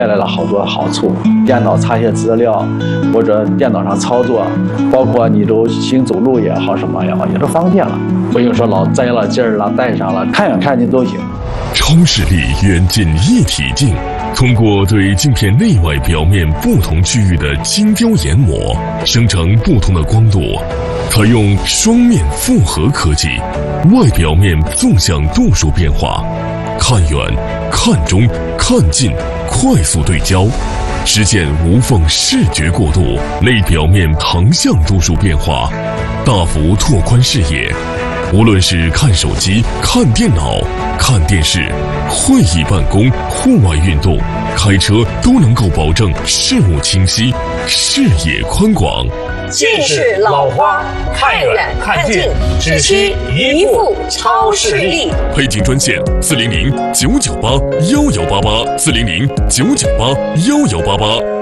带来了好多好处，电脑查写资料，或者电脑上操作，包括你都行走路也好，什么也好，也都方便了。不用说老摘了劲儿了，戴上了，看远看近都行。 超视力远近一体镜，通过对镜片内外表面不同区域的精雕研磨，生成不同的光度。采用双面复合科技，外表面纵向度数变化，看远、看中、看近，快速对焦，实现无缝视觉过渡；内表面横向度数变化，大幅拓宽视野。无论是看手机、看电脑、看电视、会议办公、户外运动、开车，都能够保证视物清晰、视野宽广。 近视老花，看远看近，只需一副超视力。 配镜专线：400-998-1188，400-998-1188。